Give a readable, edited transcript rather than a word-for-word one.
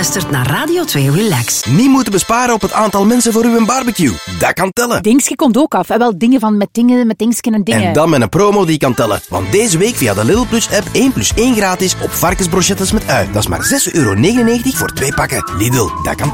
luistert naar Radio 2 Relax. Niet moeten besparen op het aantal mensen voor uw barbecue. Dat kan tellen. Dingsje komt ook af. Wel dingen van met dingsken en dingen. En dan met een promo die kan tellen. Want deze week via de Lidl Plus app 1 + 1 gratis op varkensbrochettes met ui. Dat is maar €6,99 voor 2 pakken. Lidl, dat kan tellen.